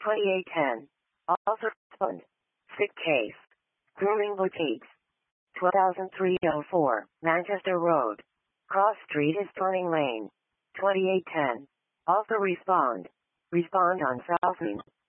2810. Author Fund. Sick Case. Grooming Boutiques. 12304, Manchester Road. Cross Street is Turning Lane. 2810. Author Respond. Respond on South Main.